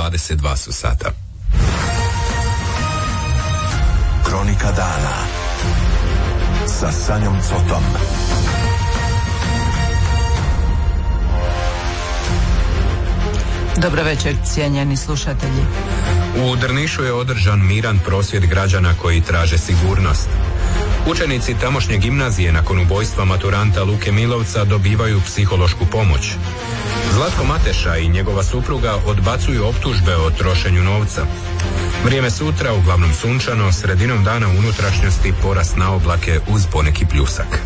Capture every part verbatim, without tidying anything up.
dvadeset dva su sata. Kronika dana sa Sanjom Cotom. Dobro večer, cijenjeni slušatelji. U Drnišu je održan miran prosvjed građana koji traže sigurnost. Učenici tamošnje gimnazije nakon ubojstva maturanta Luke Milovca dobivaju psihološku pomoć. Zlatko Mateša i njegova supruga odbacuju optužbe o trošenju novca. Vrijeme sutra uglavnom sunčano, sredinom dana u unutrašnjosti porast na oblake uz poneki pljusak.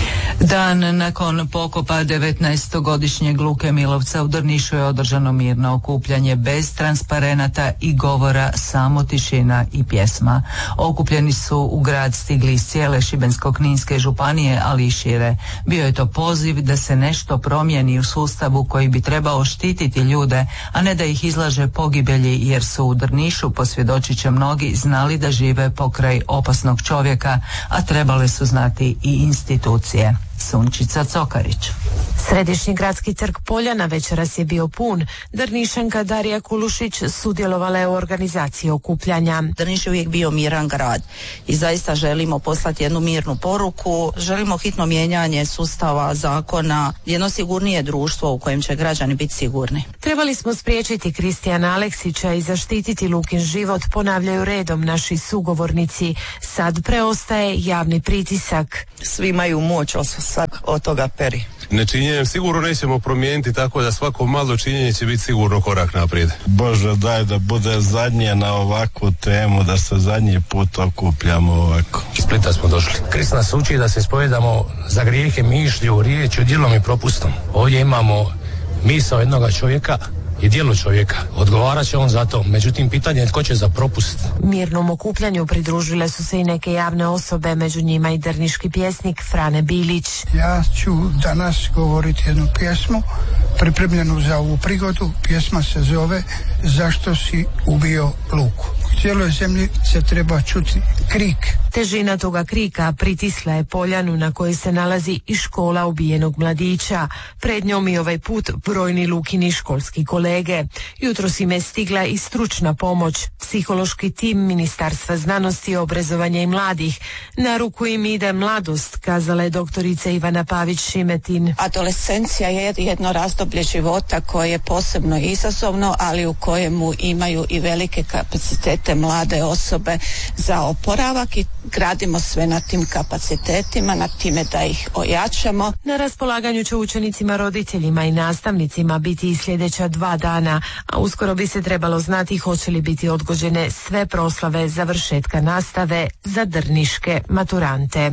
Dan nakon pokopa devetnaestogodišnjeg Luke Milovca u Drnišu je održano mirno okupljanje bez transparenata i govora, samo tišina i pjesma. Okupljeni su u grad stigli iz cijele Šibensko-kninske županije, ali i šire. Bio je to poziv da se nešto promijeni u sustavu koji bi trebao štititi ljude, a ne da ih izlaže pogibelji, jer su u Drnišu, posvjedočit će mnogi, znali da žive pokraj opasnog čovjeka, a trebale su znati i institucije. Sunčica Cokarić. Središnji gradski trg Poljana večeras je bio pun. Drnišanka Darija Kulušić sudjelovala je u organizaciji okupljanja. Drniš je uvijek bio miran grad i zaista želimo poslati jednu mirnu poruku. Želimo hitno mijenjanje sustava, zakona, jedno sigurnije društvo u kojem će građani biti sigurni. Trebali smo spriječiti Kristijana Aleksića i zaštititi Lukin život, ponavljaju redom naši sugovornici. Sad preostaje javni pritisak. Svi imaju moć, sad od toga peri. Nečinjenjem sigurno nećemo promijeniti, tako da svako malo činjenje će biti sigurno korak naprijed. Bože, daj da bude zadnje na ovakvu temu, da se zadnji put okupljamo ovako. Iz Splita smo došli. Krist nas uči da se spovedamo za grijehe mišlju, riječju, djelom i propustom. Ovdje imamo misao jednoga čovjeka i djelo čovjeka. Odgovarat će on za to, međutim pitanje je tko će za propust. Mirnom okupljanju pridružile su se i neke javne osobe, među njima i drniški pjesnik Frane Bilić. Ja ću danas govoriti jednu pjesmu pripremljenu za ovu prigodu. Pjesma se zove Zašto si ubio Luku. U cijeloj zemlji se treba čuti krik. Težina toga krika pritisla je Poljanu na kojoj se nalazi i škola ubijenog mladića. Pred njom i ovaj put brojni Lukini školski kolege. Jutros im je stigla i stručna pomoć. Psihološki tim Ministarstva znanosti, obrazovanja i mladih. Na ruku im ide mladost, kazala je doktorica Ivana Pavić-Šimetin. Adolescencija je jedno razdoblje života koje je posebno izazovno, ali u kojemu imaju i velike kapacitete mlade osobe za oporavak i gradimo sve na tim kapacitetima, na time da ih ojačamo. Na raspolaganju će učenicima, roditeljima i nastavnicima biti i sljedeća dva dana, a uskoro bi se trebalo znati hoće li biti odgođene sve proslave završetka nastave za drniške maturante.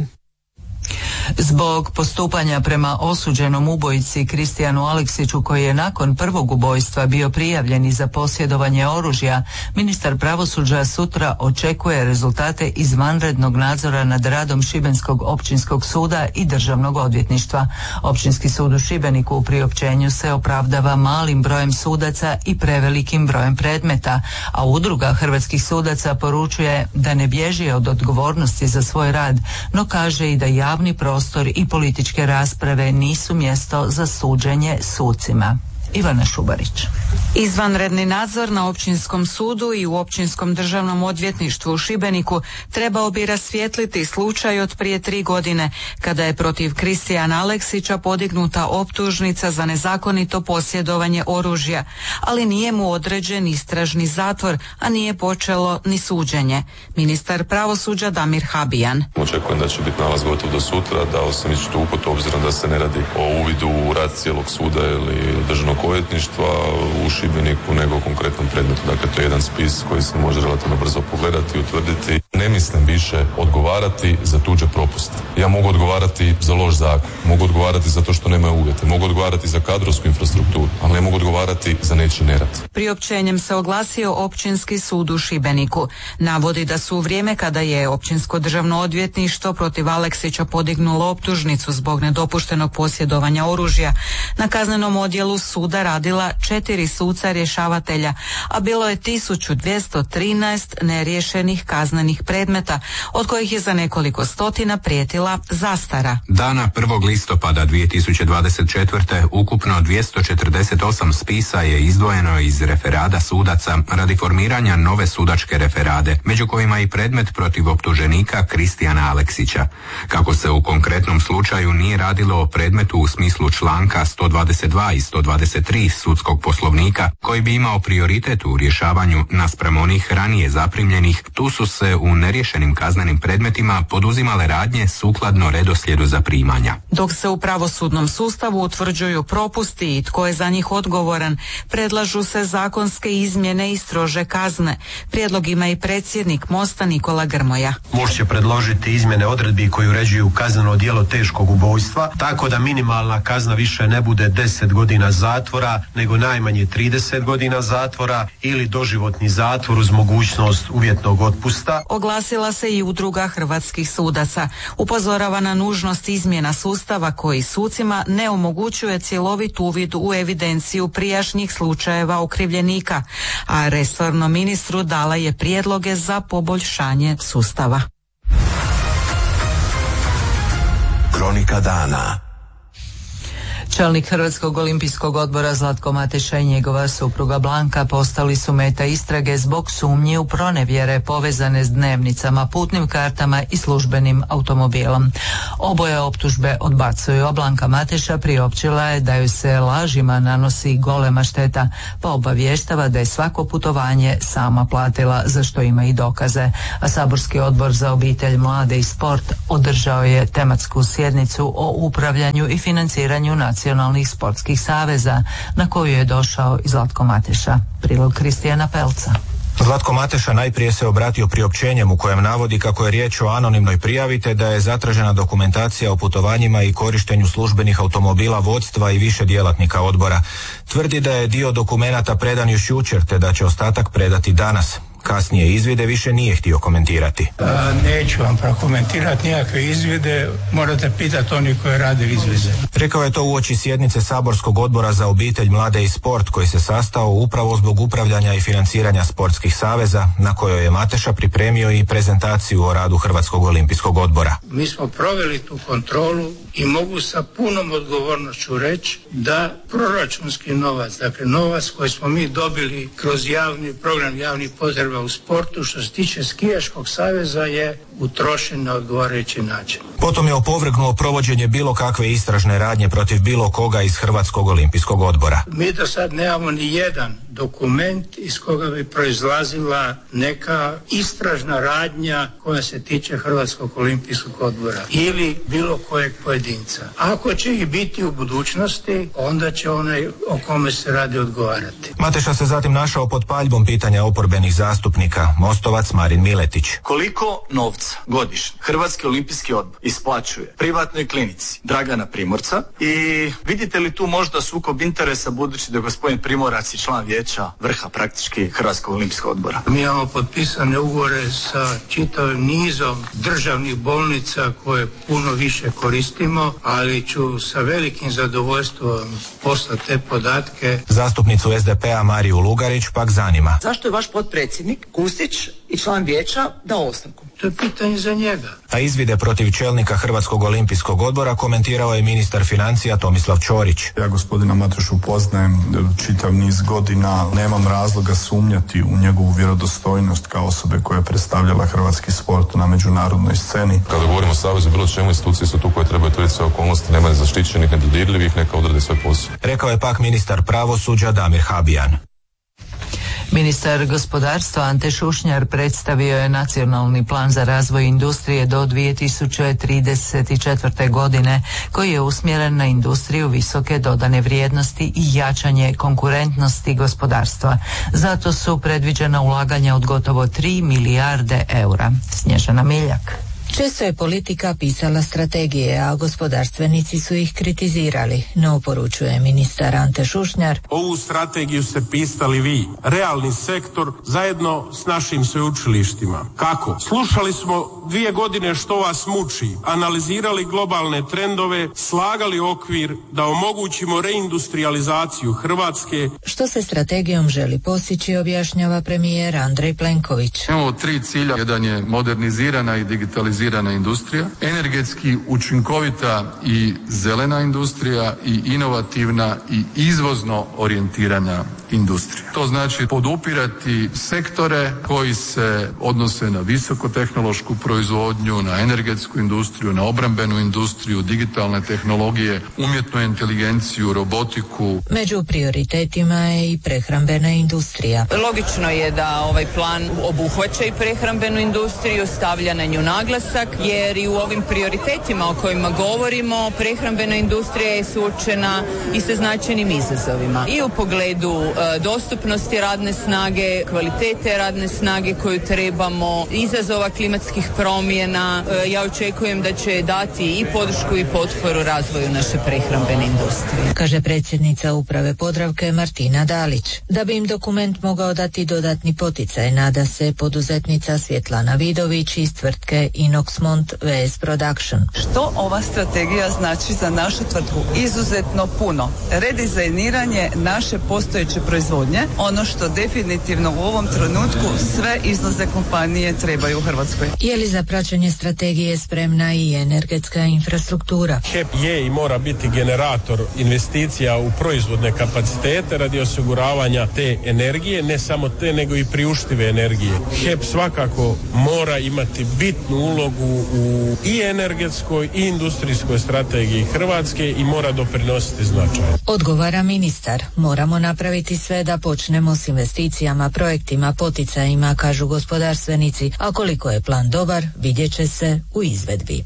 Zbog postupanja prema osuđenom ubojici Kristijanu Aleksiću, koji je nakon prvog ubojstva bio prijavljen i za posjedovanje oružja, ministar pravosuđa sutra očekuje rezultate izvanrednog nadzora nad radom Šibenskog općinskog suda i državnog odvjetništva. Općinski sud u Šibeniku u priopćenju se opravdava malim brojem sudaca i prevelikim brojem predmeta, a udruga hrvatskih sudaca poručuje da ne bježi od odgovornosti za svoj rad, no kaže i da javni prostor i političke rasprave nisu mjesto za suđenje sucima. Ivana Šubarić. Izvanredni nadzor na općinskom sudu i u općinskom državnom odvjetništvu u Šibeniku trebao bi rasvijetliti slučaj od prije tri godine, kada je protiv Kristijana Aleksića podignuta optužnica za nezakonito posjedovanje oružja, ali nije mu određen istražni zatvor, a nije počelo ni suđenje. Ministar pravosuđa Damir Habijan. Očekujem da će biti nalaz gotov do sutra, dao sam isto uput, obzirom da se ne radi o uvidu u rad cijelog suda ili državnog odvjetništva u Šibeniku, nego konkretnom predmetu. Dakle, to je jedan spis koji se može relativno brzo pogledati i utvrditi. Ne mislim više odgovarati za tuđe propuste. Ja mogu odgovarati za loš zakon, mogu odgovarati za to što nemaju uvjete, mogu odgovarati za kadrovsku infrastrukturu, ali ne mogu odgovarati za nečiji nerad. Priopćenjem se oglasio Općinski sud u Šibeniku. Navodi da su u vrijeme kada je Općinsko državno odvjetništvo protiv Aleksića podignulo optužnicu zbog nedopuštenog posjedovanja oružja, na kaznenom odjelu suda suda radila četiri suca rješavatelja, a bilo je tisuću dvjesto trinaest neriješenih kaznenih predmeta, od kojih je za nekoliko stotina prijetila zastara. Dana prvog listopada dvije tisuće dvadeset četvrte ukupno dvjesto četrdeset osam spisa je izdvojeno iz referada sudaca radi formiranja nove sudačke referade, među kojima i predmet protiv optuženika Kristijana Aleksića. Kako se u konkretnom slučaju nije radilo o predmetu u smislu članka sto dvadeset dva i sto dvadeset tri sudskog poslovnika, koji bi imao prioritet u rješavanju naspram onih ranije zaprimljenih, tu su se u neriješenim kaznenim predmetima poduzimale radnje sukladno redoslijedu zaprimanja. Dok se u pravosudnom sustavu utvrđuju propusti i tko je za njih odgovoran, predlažu se zakonske izmjene i strože kazne. Prijedlog ima i predsjednik Mosta Nikola Grmoja. Most će predložiti izmjene odredbi koji uređuju kazneno djelo teškog ubojstva, tako da minimalna kazna više ne bude deset godina zatvora, nego najmanje trideset godina zatvora ili doživotni zatvor uz mogućnost uvjetnog otpusta. Oglasila se i udruga hrvatskih sudaca. Upozorava na nužnost izmjena sustava koji sucima ne omogućuje cjelovit uvid u evidenciju prijašnjih slučajeva okrivljenika, a resornom ministru dala je prijedloge za poboljšanje sustava. Kronika dana. Čelnik Hrvatskog olimpijskog odbora Zlatko Mateša i njegova supruga Blanka postali su meta istrage zbog sumnji u pronevjere povezane s dnevnicama, putnim kartama i službenim automobilom. Oboje optužbe odbacuju, a Blanka Mateša priopćila je da joj se lažima nanosi golema šteta, pa obavještava da je svako putovanje sama platila, za što ima i dokaze. A saborski odbor za obitelj, mlade i sport održao je tematsku sjednicu o upravljanju i financiranju nacionalnih nacionalnih sportskih saveza, na koju je došao i Zlatko Mateša. Prilog Kristijana Pelca. Zlatko Mateša najprije se obratio priopćenjem u kojem navodi kako je riječ o anonimnoj prijavi te da je zatražena dokumentacija o putovanjima i korištenju službenih automobila vodstva i više djelatnika odbora. Tvrdi da je dio dokumenata predan još jučer te da će ostatak predati danas. Kasnije izvide više nije htio komentirati. A, neću vam prokomentirati nijakve izvide, morate pitati oni koji rade izvide. Rekao je to uoči sjednice saborskog odbora za obitelj, mlade i sport koji se sastao upravo zbog upravljanja i financiranja sportskih saveza, na kojoj je Mateša pripremio i prezentaciju o radu Hrvatskog olimpijskog odbora. Mi smo proveli tu kontrolu i mogu sa punom odgovornošću reći da proračunski novac, dakle novac koji smo mi dobili kroz javni program javnih potreba u sportu, što se tiče skijaškog saveza, je utrošen na odgovarajući način. Potom je opovrgnuo provođenje bilo kakve istražne radnje protiv bilo koga iz Hrvatskog olimpijskog odbora. Mi do sad nemamo ni jedan dokument iz koga bi proizlazila neka istražna radnja koja se tiče Hrvatskog olimpijskog odbora ili bilo kojeg pojedinca. Ako će ih biti u budućnosti, onda će onaj o kome se radi odgovarati. Mateša se zatim našao pod paljbom pitanja oporbenih zastupnika, Mostovac Marin Miletić. Koliko novca godišnje Hrvatski olimpijski odbor isplaćuje privatnoj klinici Dragana Primorca i vidite li tu možda sukob interesa, budući da je gospodin Primorac i član vijeća vrha praktički Hrvatskog olimpijskog odbora? Mi imamo potpisane ugovore sa čitavim nizom državnih bolnica koje puno više koristimo, ali ću sa velikim zadovoljstvom poslati te podatke. Zastupnicu es de pe a Mariju Lugarić pak zanima. Zašto je vaš potpredsjednik Kustić i član vijeća dao ostavku? To je pitanje za njega. A izvide protiv čelnika Hrvatskog olimpijskog odbora komentirao je ministar financija Tomislav Ćorić. Ja gospodina Matešu poznajem čitav niz godina, nemam razloga sumnjati u njegovu vjerodostojnost kao osobe koja je predstavljala hrvatski sport na međunarodnoj sceni. Kada govorimo o savezu, bilo čemu, institucije su tu koje trebaju tvrditi sve okolnosti, nema zaštićenih, nedodirljivih, neka odrade svoj posao. Rekao je pak ministar pravosuđa Damir Habijan. Ministar gospodarstva Ante Šušnjar predstavio je nacionalni plan za razvoj industrije do dvije tisuće trideset četvrte. godine, koji je usmjeren na industriju visoke dodane vrijednosti i jačanje konkurentnosti gospodarstva. Zato su predviđena ulaganja od gotovo tri milijarde eura. Snježana Miljak. Često je politika pisala strategije, a gospodarstvenici su ih kritizirali, no poručuje ministar Ante Šušnjar. Ovu strategiju ste pisali vi, realni sektor, zajedno s našim sveučilištima. Kako? Slušali smo dvije godine što vas muči, analizirali globalne trendove, slagali okvir da omogućimo reindustrializaciju Hrvatske. Što se strategijom želi postići, objašnjava premijer Andrej Plenković. Imamo tri cilja. Jedan je modernizirana i digitalizirana industrija, energetski učinkovita i zelena industrija i inovativna i izvozno orijentirana industrija. To znači podupirati sektore koji se odnose na visokotehnološku proizvodnju, na energetsku industriju, na obrambenu industriju, digitalne tehnologije, umjetnu inteligenciju, robotiku. Među prioritetima je i prehrambena industrija. Logično je da ovaj plan obuhvaća i prehrambenu industriju, stavlja na nju naglasak, jer i u ovim prioritetima o kojima govorimo, prehrambena industrija je suočena i sa značajnim izazovima. I u pogledu e, dostupnosti radne snage, kvalitete radne snage koju trebamo, izazova klimatskih promjena. E, ja očekujem da će dati i podršku i potporu razvoju naše prehrambene industrije. Kaže predsjednica uprave Podravke Martina Dalić. Da bi im dokument mogao dati dodatni poticaj, nada se poduzetnica Svjetlana Vidović iz tvrtke Inoxmont V S Production. Što ova strategija znači za našu tvrtku? Izuzetno puno. Redizajniranje naše postojeće proizvodnje, ono što definitivno u ovom trenutku sve izlazne kompanije trebaju u Hrvatskoj. Je li za praćenje strategije spremna i energetska infrastruktura? H E P je i mora biti generator investicija u proizvodne kapacitete radi osiguravanja te energije, ne samo te nego i priuštive energije. H E P svakako mora imati bitnu ulogu u i energetskoj i industrijskoj strategiji Hrvatske i mora doprinositi značaj. Odgovara ministar. Moramo napraviti sve da počnemo s investicijama, projektima, poticajima, kažu gospodarstvenici, a koliko je plan dobar, vidjet će se u izvedbi.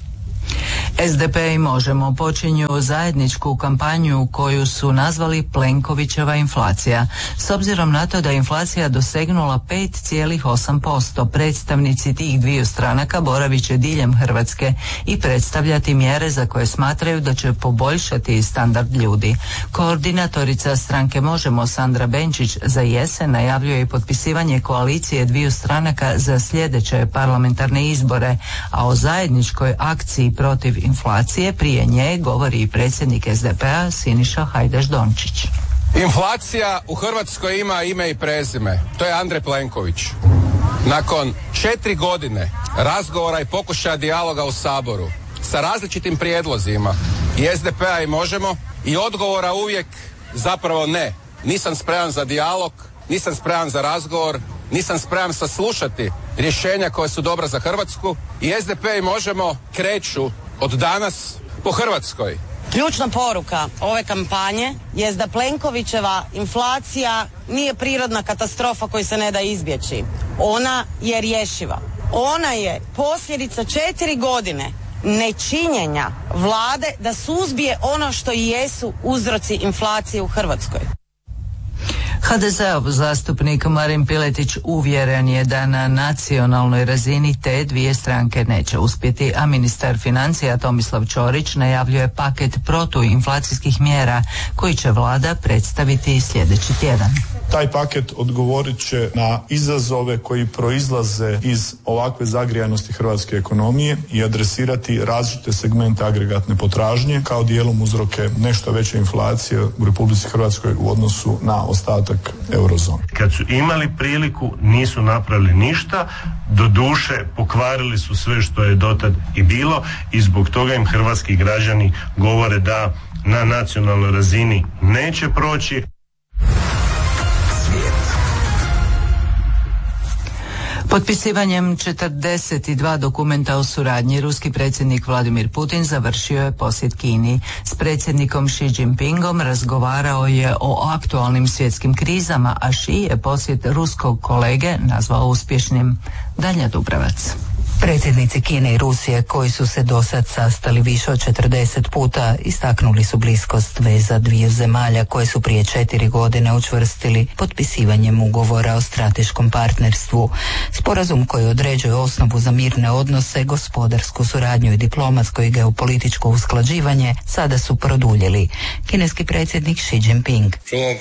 S D P i Možemo počinju zajedničku kampanju koju su nazvali Plenkovićeva inflacija. S obzirom na to da je inflacija dosegnula pet zarez osam posto, predstavnici tih dviju stranaka boravit će diljem Hrvatske i predstavljati mjere za koje smatraju da će poboljšati standard ljudi. Koordinatorica stranke Možemo Sandra Benčić za jesen najavljuje i potpisivanje koalicije dviju stranaka za sljedeće parlamentarne izbore, a o zajedničkoj akciji protiv inflacije prije nje govori i predsjednik S D P-a Siniša Hajdaš Dončić. Inflacija u Hrvatskoj ima ime i prezime. To je Andrej Plenković. Nakon četiri godine razgovora i pokušaja dijaloga u Saboru sa različitim prijedlozima i S D P-a i Možemo i odgovora uvijek zapravo ne. Nisam spreman za dijalog, nisam spreman za razgovor, nisam spreman saslušati rješenja koja su dobra za Hrvatsku i S D P i Možemo kreću od danas po Hrvatskoj. Ključna poruka ove kampanje je da Plenkovićeva inflacija nije prirodna katastrofa koju se ne da izbjeći. Ona je rješiva. Ona je posljedica četiri godine nečinjenja vlade da suzbije ono što i jesu uzroci inflacije u Hrvatskoj. H D Z-ov zastupnik Marin Piletić uvjeren je da na nacionalnoj razini te dvije stranke neće uspjeti, a ministar financija Tomislav Ćorić najavljuje paket protuinflacijskih mjera koji će vlada predstaviti sljedeći tjedan. Taj paket odgovorit će na izazove koji proizlaze iz ovakve zagrijanosti hrvatske ekonomije i adresirati različite segmente agregatne potražnje kao dijelom uzroke nešto veće inflacije u Republici Hrvatskoj u odnosu na ostatak eurozone. Kad su imali priliku, nisu napravili ništa, doduše pokvarili su sve što je dotad i bilo i zbog toga im hrvatski građani govore da na nacionalnoj razini neće proći. Potpisivanjem četrdeset dva dokumenta o suradnji ruski predsjednik Vladimir Putin završio je posjet Kini. S predsjednikom Xi Jinpingom razgovarao je o aktualnim svjetskim krizama, a Xi je posjet ruskog kolege nazvao uspješnim. Danja Dubravac. Predsjednici Kine i Rusije, koji su se dosad sastali više od četrdeset puta, istaknuli su bliskost veza dviju zemalja koje su prije četiri godine učvrstili potpisivanjem ugovora o strateškom partnerstvu. Sporazum koji određuje osnovu za mirne odnose, gospodarsku suradnju i diplomatsko i geopolitičko usklađivanje sada su produljili. Kineski predsjednik Xi Jinping.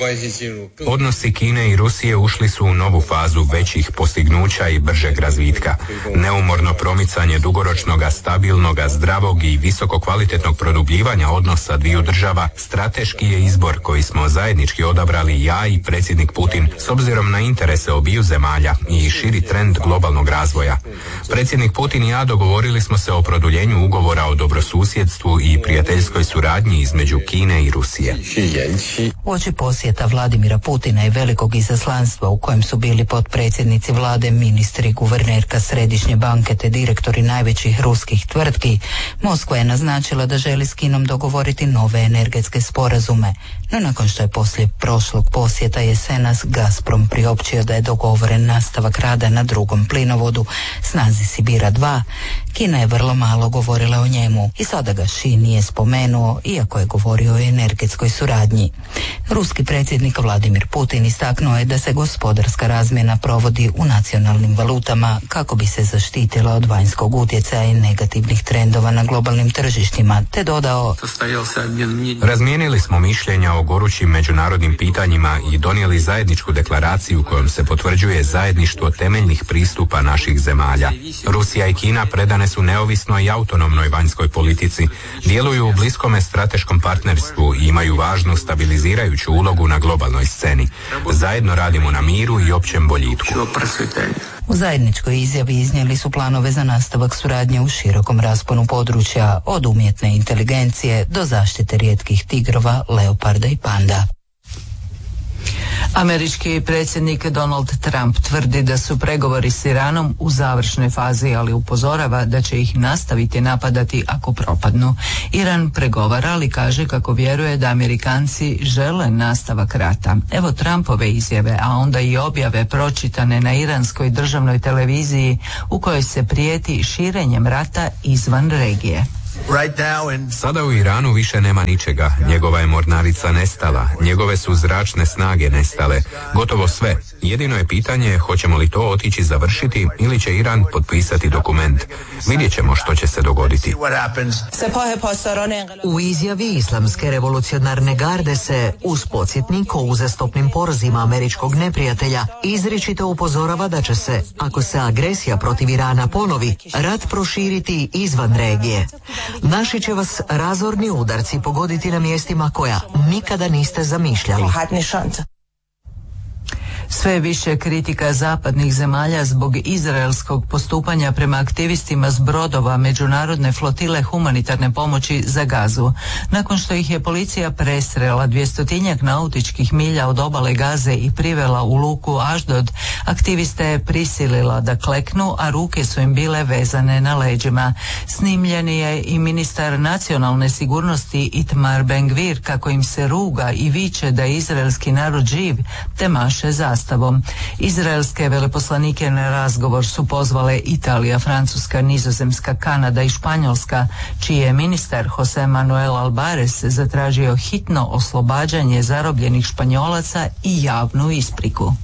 Odnosi Kine i Rusije ušli su u novu fazu većih postignuća i bržeg razvitka. Neumorno promicanje dugoročnog, stabilnog, zdravog i visoko kvalitetnog produbljivanja odnosa dviju država strateški je izbor koji smo zajednički odabrali ja i predsjednik Putin s obzirom na interese obiju zemalja i širi trend globalnog razvoja. Predsjednik Putin i ja dogovorili smo se o produljenju ugovora o dobrosusjedstvu i prijateljskoj suradnji između Kine i Rusije. Uoči posjeta Vladimira Putina i velikog izaslanstva u kojem su bili potpredsjednici vlade, ministri, guvernerka Središnje banke te direktori najvećih ruskih tvrtki, Moskva je naznačila da želi s Kinom dogovoriti nove energetske sporazume. No nakon što je poslije prošlog posjeta jesenas Gazprom priopćio da je dogovoren nastavak rada na drugom plinovodu snazi Sibira dva, Kina je vrlo malo govorila o njemu i sada ga Xi nije spomenuo, iako je govorio o energetskoj suradnji. Ruski predsjednik Vladimir Putin istaknuo je da se gospodarska razmjena provodi u nacionalnim valutama kako bi se zaštitila od vanjskog utjecaja i negativnih trendova na globalnim tržištima, te dodao: razmijenili smo mišljenja o gorućim međunarodnim pitanjima i donijeli zajedničku deklaraciju kojom se potvrđuje zajedništvo temeljnih pristupa naših zemalja. Rusija i Kina predane su neovisnoj i autonomnoj vanjskoj politici, djeluju u bliskome strateškom partnerstvu i imaju važnu stabilizirajuću ulogu na globalnoj sceni. Zajedno radimo na miru i općem boljitku. U zajedničkoj izjavi iznijeli su planove za nastavak suradnje u širokom rasponu područja, od umjetne inteligencije do zaštite rijetkih tigrova, leoparda i panda. Američki predsjednik Donald Trump tvrdi da su pregovori s Iranom u završnoj fazi, ali upozorava da će ih nastaviti napadati ako propadnu. Iran pregovara, ali kaže kako vjeruje da Amerikanci žele nastavak rata. Evo Trumpove izjave, a onda i objave pročitane na iranskoj državnoj televiziji u kojoj se prijeti širenjem rata izvan regije. Sada u Iranu više nema ničega. Njegova je mornarica nestala, njegove su zračne snage nestale, gotovo sve. Jedino je pitanje hoćemo li to otići završiti ili će Iran potpisati dokument. Vidjet ćemo što će se dogoditi. U izjavi Islamske revolucionarne garde se, uz podsjetnik o uzastopnim porazima američkog neprijatelja, izričito upozorava da će se, ako se agresija protiv Irana ponovi, rat proširiti izvan regije. Naši će vas razorni udarci pogoditi na mjestima koja nikada niste zamišljali. Sve više kritika zapadnih zemalja zbog izraelskog postupanja prema aktivistima s brodova međunarodne flotile humanitarne pomoći za Gazu. Nakon što ih je policija presrela dvjestotinjak nautičkih milja od obale Gaze i privela u luku Aždod, aktiviste je prisilila da kleknu, a ruke su im bile vezane na leđima. Snimljen je i ministar nacionalne sigurnosti Itamar Ben-Gvir kako im se ruga i viče da je izraelski narod živ, te maše zastavom. Izraelske veleposlanike na razgovor su pozvale Italija, Francuska, Nizozemska, Kanada i Španjolska, čiji je ministar Jose Manuel Albares zatražio hitno oslobađanje zarobljenih Španjolaca i javnu ispriku.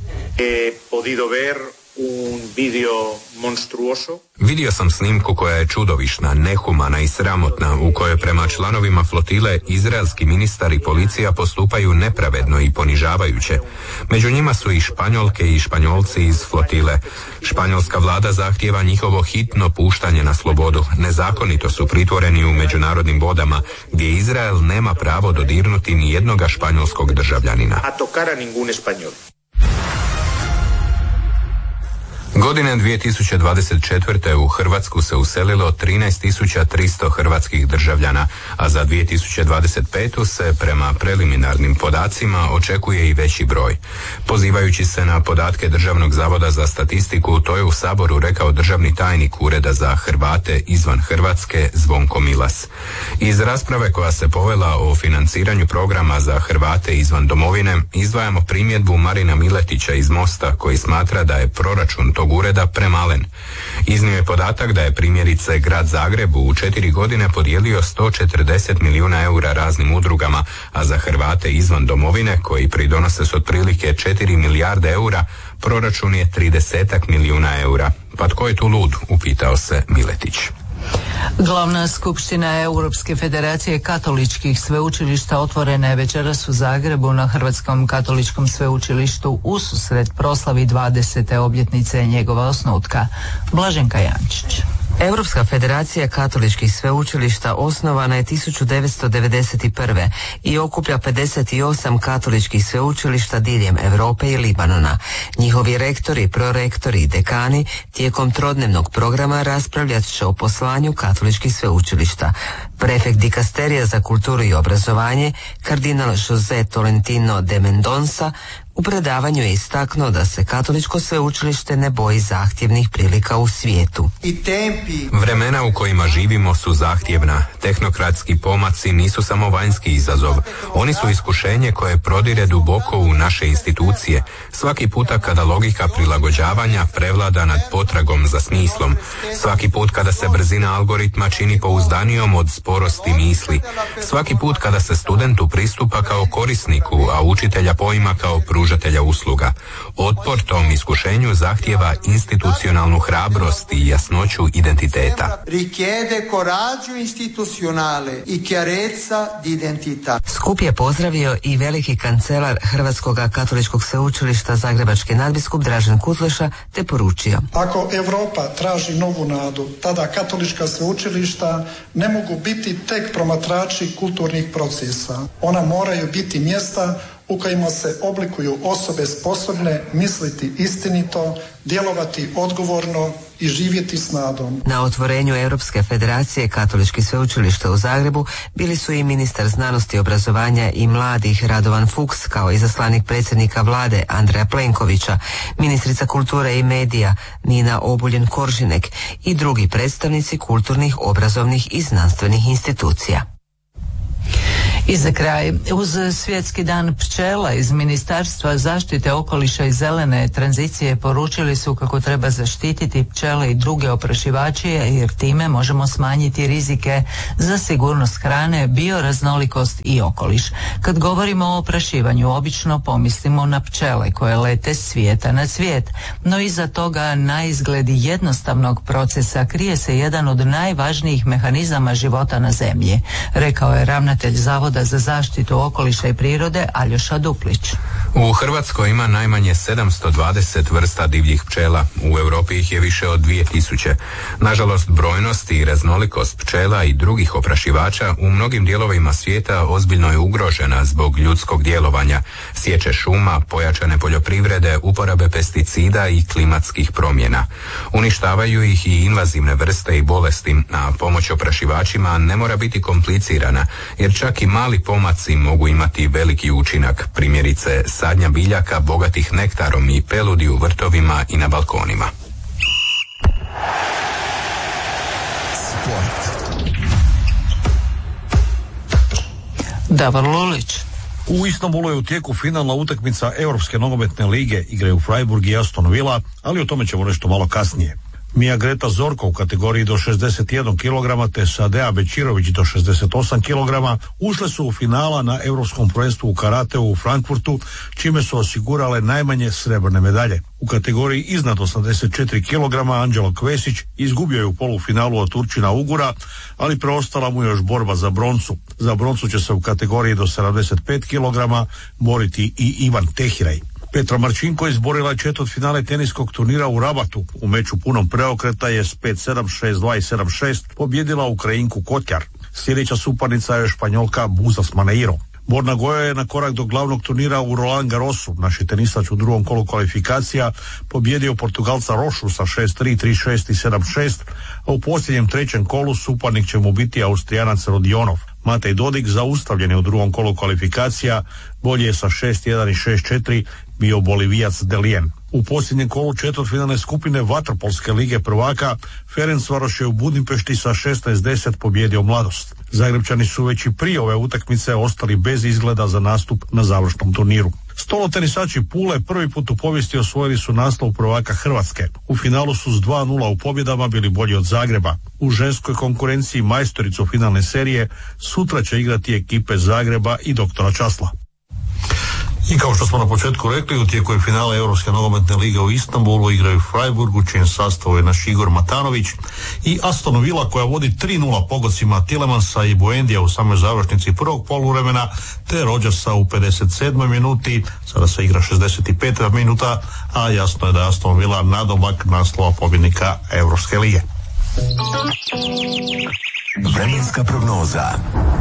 Vidio sam snimku koja je čudovišna, nehumana i sramotna, u kojoj prema članovima flotile izraelski ministar i policija postupaju nepravedno i ponižavajuće. Među njima su i Španjolke i Španjolci iz flotile. Španjolska vlada zahtijeva njihovo hitno puštanje na slobodu. Nezakonito su pritvoreni u međunarodnim vodama, gdje Izrael nema pravo dodirnuti ni jednoga španjolskog državljanina. Godine dvije tisuće dvadeset četvrte. u Hrvatsku se uselilo trinaest tisuća tristo hrvatskih državljana, a za dvije tisuće dvadeset petu. se prema preliminarnim podacima očekuje i veći broj. Pozivajući se na podatke Državnog zavoda za statistiku, to je u Saboru rekao državni tajnik Ureda za Hrvate izvan Hrvatske Zvonko Milas. Iz rasprave koja se povela o financiranju programa za Hrvate izvan domovine, izdvajamo primjedbu Marina Miletića iz Mosta, koji smatra da je proračun tog državnog ureda premalen. Iznio je podatak da je primjerice grad Zagreb u četiri godine podijelio sto četrdeset milijuna eura raznim udrugama, a za Hrvate izvan domovine, koji pridonose s otprilike četiri milijarde eura, proračun je tridesetak milijuna eura. Pa tko je tu lud, upitao se Miletić. Glavna skupština Europske federacije katoličkih sveučilišta otvorena je večeras u Zagrebu na Hrvatskom katoličkom sveučilištu ususret proslavi dvadesete obljetnice njegova osnutka. Blaženka Jančić. Europska federacija katoličkih sveučilišta osnovana je tisuću devetsto devedeset prve. i okuplja pedeset osam katoličkih sveučilišta diljem Europe i Libanona. Njihovi rektori, prorektori i dekani tijekom trodnevnog programa raspravljat će o poslanju katoličkih sveučilišta. Prefekt dikasterija za kulturu i obrazovanje, kardinal José Tolentino de Mendonça, u predavanju je istaknuo da se katoličko sveučilište ne boji zahtjevnih prilika u svijetu. Vremena u kojima živimo su zahtjevna. Tehnokratski pomaci nisu samo vanjski izazov. Oni su iskušenje koje prodire duboko u naše institucije. Svaki puta kada logika prilagođavanja prevlada nad potragom za smislom. Svaki put kada se brzina algoritma čini pouzdanijom od sporosti misli. Svaki put kada se studentu pristupa kao korisniku, a učitelja poima kao pružatelja usluga. Otpor tom iskušenju zahtjeva institucionalnu hrabrost i jasnoću identiteta. Richiede coraggio istituzionale i chiarezza di identità. Skup je pozdravio i veliki kancelar Hrvatskog katoličkog sveučilišta zagrebački nadbiskup Dražen Kutleša te poručio: Ako Europa traži novu nadu, tada katolička sveučilišta ne mogu biti tek promatrači kulturnih procesa. Ona moraju biti mjesta u kojima se oblikuju osobe sposobne misliti istinito, djelovati odgovorno i živjeti s nadom. Na otvorenju Europske federacije katoličkih sveučilišta u Zagrebu bili su i ministar znanosti, obrazovanja i mladih Radovan Fuchs, kao izaslanik predsjednika vlade Andreja Plenkovića, ministrica kulture i medija Nina Obuljen-Koržinek i drugi predstavnici kulturnih, obrazovnih i znanstvenih institucija. I za kraj, uz Svjetski dan pčela iz Ministarstva zaštite okoliša i zelene tranzicije poručili su kako treba zaštititi pčele i druge oprašivače, jer time možemo smanjiti rizike za sigurnost hrane, bioraznolikost i okoliš. Kad govorimo o oprašivanju, obično pomislimo na pčele koje lete s svijeta na svijet, no iza toga na izgled jednostavnog procesa krije se jedan od najvažnijih mehanizama života na zemlji, rekao je ravnatelj Zavoda za zaštitu okoliša i prirode Aljoša Duplić. U Hrvatskoj ima najmanje sedamsto dvadeset vrsta divljih pčela, u Europi ih je više od dvije tisuće. Nažalost, brojnost i raznolikost pčela i drugih oprašivača u mnogim dijelovima svijeta ozbiljno je ugrožena zbog ljudskog djelovanja, sječe šuma, pojačane poljoprivrede, uporabe pesticida i klimatskih promjena. Uništavaju ih i invazivne vrste i bolesti, a pomoć oprašivačima ne mora biti komplicirana, jer čak i mali pomaci mogu imati veliki učinak, primjerice sadnja biljaka bogatih nektarom i peludi u vrtovima i na balkonima. Davor Lulić. U Istanbulu je u tijeku finalna utakmica Europske nogometne lige, igraju Freiburg i Aston Villa, ali o tome ćemo nešto malo kasnije. Mija Greta Zorko u kategoriji do šezdeset jedan kilograma te Sadea Bečirović do šezdeset osam kilograma ušle su u finala na Europskom prvenstvu u karateu u Frankfurtu, čime su osigurale najmanje srebrne medalje. U kategoriji iznad osamdeset četiri kilograma Anđelo Kvesić izgubio je u polufinalu od Turčina Ugura, ali preostala mu još borba za broncu. Za broncu će se u kategoriji do sedamdeset pet kilograma boriti i Ivan Tehirej. Petra Marčinko izborila četvrtfinale teniskog turnira u Rabatu. U meču punom preokreta je s pet sedam, šest dva i sedam šest pobjedila Ukrajinku Kotjar. Sljedeća suparnica je Španjolka Buzas Maneiro. Borna Goja je na korak do glavnog turnira u Roland Garrosu. Naši tenisač u drugom kolu kvalifikacija pobjedio Portugalca Rošu sa šest tri, tri šest i sedam šest, a u posljednjem trećem kolu suparnik će mu biti Austrijanac Rodionov. Matej Dodik, zaustavljen je u drugom kolu kvalifikacija, bolje je sa šest jedan i šest četiri bio Bolivijac Delien. U posljednjem kolu četvrtfinalne skupine vaterpolske lige prvaka Ferencvaroš je u Budimpešti sa šesnaest deset pobjedio Mladost. Zagrebčani su već i prije ove utakmice ostali bez izgleda za nastup na završnom turniru. Stolotenisači Pule prvi put u povijesti osvojili su naslov prvaka Hrvatske. U finalu su s dva nula u pobjedama bili bolji od Zagreba. U ženskoj konkurenciji majstoricu finalne serije sutra će igrati ekipe Zagreba i doktora Časla. I kao što smo na početku rekli, u tijeku je finale Europske nogometne lige u Istanbulu, igraju Freiburgu, čijem sastavu je naš Igor Matanović, i Aston Villa koja vodi tri nula pogodcima Tielemansa i Buendija u samoj završnici prvog poluvremena, te Rodgersa u pedeset sedmoj minuti, sada se igra šezdeset pet minuta, a jasno je da je Aston Villa nadomak naslova pobjednika Europske lige. Vremenska prognoza.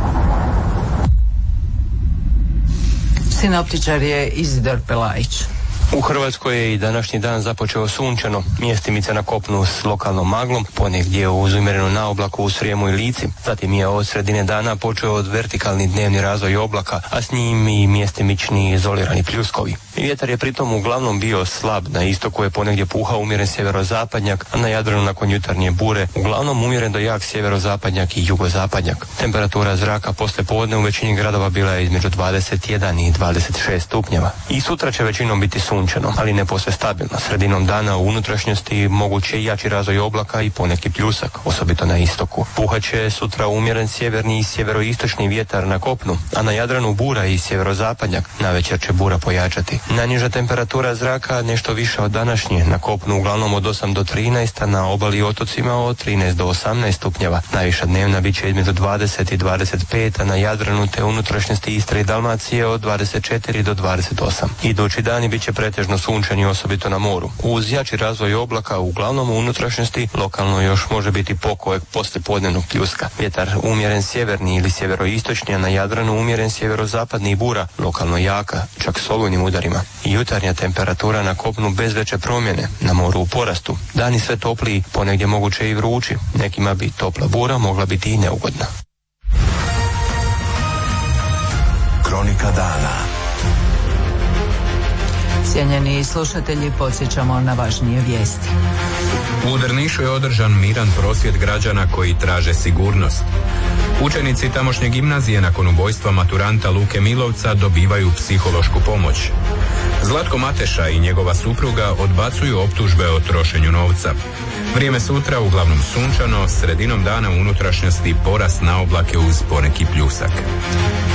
Sinoptičar je Izidor Pelajić. U Hrvatskoj je i današnji dan započeo sunčano, mjestimice na kopnu s lokalnom maglom, ponegdje uz umjerenu naoblaku u Srijemu i Lici. Zatim je od sredine dana počeo od vertikalni dnevni razvoj oblaka, a s njim i mjestimični izolirani pljuskovi. Vjetar je pritom uglavnom bio slab, na istoku je ponegdje puhao umjeren sjeverozapadnjak, a na Jadranu nakon jutarnje bure uglavnom umjeren do jak sjeverozapadnjak i jugozapadnjak. Temperatura zraka poslije podne u većini gradova bila je između dvadeset jedan i dvadeset šest stupnjeva. I sutra će većinom biti sunčano, ali ne posve stabilno. Sredinom dana u unutrašnjosti moguće i jači razvoj oblaka i poneki pljusak, osobito na istoku. Puhaće sutra umjeren sjeverni i sjeveroistočni vjetar na kopnu, a na Jadranu bura i sjeverozapadnjak. Navečer će bura pojačati. Najniža temperatura zraka nešto više od današnje, na kopnu uglavnom od osam do trinaest, a na obali i otocima od trinaest do osamnaest stupnjeva. Najviša dnevna bit će između dvadeset i dvadeset pet, a na Jadranu te unutrašnjosti Istre i Dalmacije od dvadeset četiri do dvadeset osam. Idući dani bit će pretežno sunčani, osobito na moru. Uz jači razvoj oblaka uglavnom u unutrašnjosti lokalno još može biti pokojeg poslijepodnevnog pljuska. Vjetar umjeren sjeverni ili sjeveroistočni, a na Jadranu umjeren sjeverozapadni i bura, lokalno jaka, čak s olujnim udarima. Jutarnja temperatura na kopnu bez veće promjene, na moru u porastu. Dani sve topliji, ponegdje moguće i vrući. Nekima bi topla bura mogla biti i neugodna. Kronika dana. Cijenjeni slušatelji, podsjećamo na važnije vijesti. U Drnišu je održan miran prosvjed građana koji traže sigurnost. Učenici tamošnje gimnazije nakon ubojstva maturanta Luke Milovca dobivaju psihološku pomoć. Zlatko Mateša i njegova supruga odbacuju optužbe o trošenju novca. Vrijeme sutra uglavnom sunčano, sredinom dana u unutrašnjosti porast na oblake uz poneki pljusak.